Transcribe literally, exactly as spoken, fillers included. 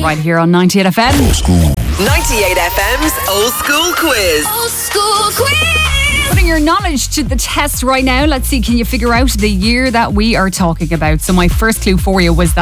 right here on ninety-eight F M. ninety-eight F M's Old School Quiz. Old School Quiz. Putting your knowledge to the test right now. Let's see, can you figure out the year that we are talking about? So my first clue for you was that